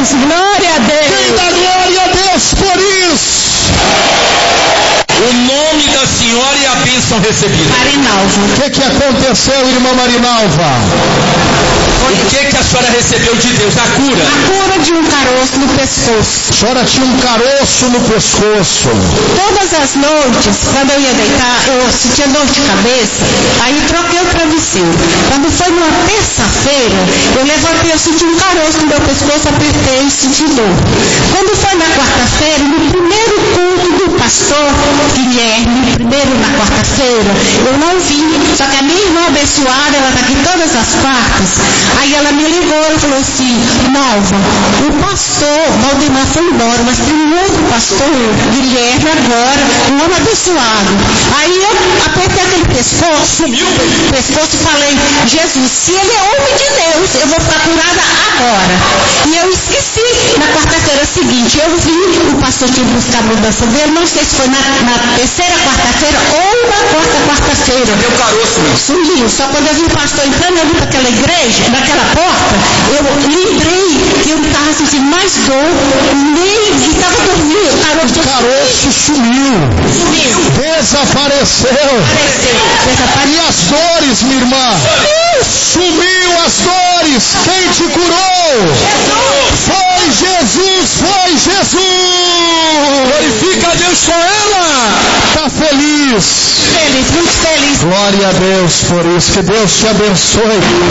Deus, glória a Deus. Quem dá glória a Deus por isso? O nome da senhora e a bênção recebida. Marinalva. O que aconteceu, irmã Marinalva? O que a senhora recebeu de Deus? A cura? A cura de um caroço no pescoço. A senhora tinha um caroço no pescoço. Todas as noites, quando eu ia deitar, eu sentia dor de cabeça, aí eu troquei o travesseiro. Quando foi numa terça-feira, eu levantei, eu senti um caroço no meu pescoço, apertei e senti dor. Quando foi na quarta-feira, no primeiro culto do pastor Guilherme, primeiro na quarta-feira, eu não vim, só que a minha irmã abençoada, ela está aqui todas as quartas, aí ela me ligou e falou assim: Nalva, o pastor Valdemar foi embora, mas tem um outro pastor, Guilherme, agora, um homem abençoado. Aí eu apertei aquele pescoço e falei: Jesus, se ele é homem de Deus, eu vou ficar curada agora. E eu esqueci, na quarta-feira seguinte, eu vi o pastor tinha buscar a mudança dele, não sei se foi na terceira quarta-feira ou na quarta-feira. Deu caroço mesmo. Sumiu. Só quando eu vi o pastor entrando ali para aquela igreja, naquela porta, eu lembrei que eu estava sentindo mais dor, nem estava dormindo. O caroço sumiu. Desapareceu. E as dores, minha irmã? Sumiu as dores. Quem te curou? Foi Jesus, foi Jesus. Glorifica a Deus com ela. Está feliz? Feliz, muito feliz. Glória a Deus por isso. Que Deus te abençoe.